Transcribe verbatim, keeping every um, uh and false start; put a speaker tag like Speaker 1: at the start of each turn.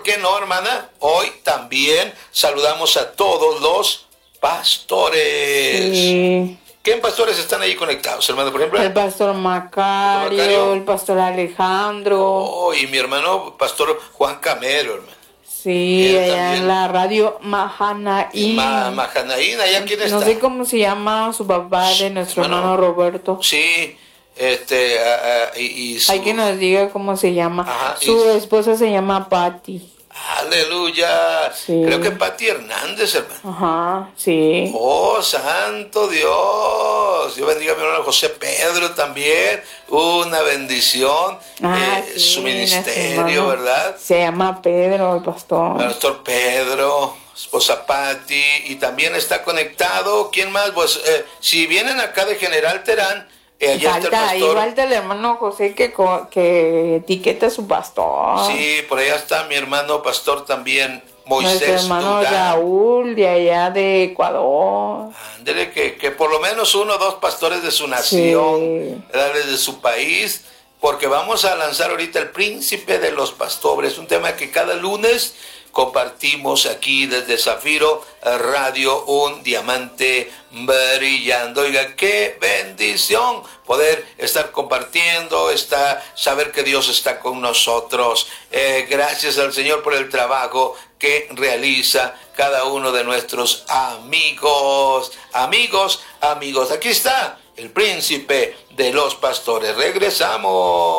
Speaker 1: qué no, hermana? Hoy también saludamos a todos los pastores.
Speaker 2: Sí.
Speaker 1: ¿Qué pastores están ahí conectados, hermano? Por ejemplo,
Speaker 2: El pastor Macario,
Speaker 1: Macario.
Speaker 2: el pastor Alejandro.
Speaker 1: Oh, y mi hermano, pastor Juan Camero, hermano.
Speaker 2: Sí,
Speaker 1: Él
Speaker 2: allá
Speaker 1: también.
Speaker 2: en la radio Mahanaí.
Speaker 1: Ma, Mahanaín, ¿allá quién está?
Speaker 2: No sé cómo se llama su papá de nuestro
Speaker 1: Bueno,
Speaker 2: hermano Roberto.
Speaker 1: Sí, este, uh, uh, y, y su...
Speaker 2: Hay que nos diga cómo se llama.
Speaker 1: Ajá,
Speaker 2: Su
Speaker 1: y-
Speaker 2: esposa se llama Patty.
Speaker 1: Aleluya.
Speaker 2: Sí.
Speaker 1: Creo que Pati Hernández, hermano.
Speaker 2: Ajá, sí.
Speaker 1: Oh, santo Dios. Dios bendiga a mi hermano José Pedro también. Una bendición.
Speaker 2: Ah,
Speaker 1: eh,
Speaker 2: sí,
Speaker 1: su
Speaker 2: nuestro
Speaker 1: ministerio,
Speaker 2: hermano
Speaker 1: ¿verdad?
Speaker 2: Se llama Pedro, el pastor.
Speaker 1: El doctor Pedro, esposa Pati, y también está conectado. ¿Quién más? Pues eh, si vienen acá de General Terán, eh, allá está el
Speaker 2: Falta, ahí
Speaker 1: pastor.
Speaker 2: falta el hermano José que, co- que etiqueta a su pastor.
Speaker 1: Sí, por allá está mi hermano pastor también,
Speaker 2: Nuestro
Speaker 1: Moisés
Speaker 2: hermano
Speaker 1: Durán.
Speaker 2: Raúl, de allá de Ecuador.
Speaker 1: Ándele, que, que por lo menos uno o dos pastores de su nación,
Speaker 2: Sí.
Speaker 1: ¿verdad? De su país, porque vamos a lanzar ahorita el príncipe de los pastores, un tema que cada lunes compartimos aquí desde Zafiro Radio, un diamante brillando. Oiga, qué bendición poder estar compartiendo, está, saber que Dios está con nosotros. Eh, gracias al Señor por el trabajo que realiza cada uno de nuestros amigos, amigos, amigos. Aquí está el príncipe de los pastores. Regresamos.